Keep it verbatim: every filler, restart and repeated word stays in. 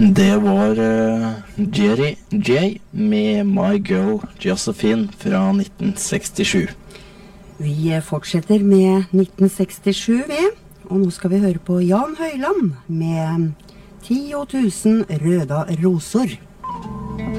Det var uh, Jerry J med My Girl Josephine fra nitten sekstisju. Vi fortsetter med nitten sekstisju, vi. Og nå skal vi høre på Jan Høyland med ti tusen røde roser.